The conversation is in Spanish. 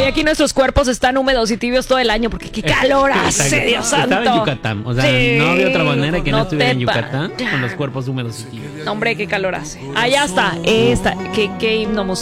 aquí nuestros cuerpos están húmedos y tibios todo el año porque qué calor hace, Dios santo. Estaba en Yucatán, o sea, Sí, no había otra manera que no estuviera en tepa. Yucatán con los cuerpos húmedos y tibios. Hombre, qué calor hace. Allá está, qué himno musical.